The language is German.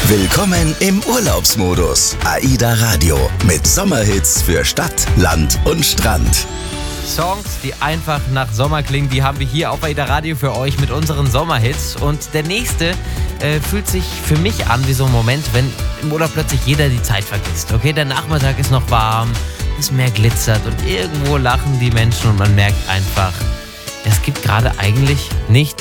Willkommen im Urlaubsmodus. AIDA Radio mit Sommerhits für Stadt, Land und Strand. Songs, die einfach nach Sommer klingen, die haben wir hier auf AIDA Radio für euch mit unseren Sommerhits. Und der nächste fühlt sich für mich an wie so ein Moment, wenn im Urlaub plötzlich jeder die Zeit vergisst. Okay, der Nachmittag ist noch warm, das Meer glitzert und irgendwo lachen die Menschen und man merkt einfach, es gibt gerade eigentlich nichts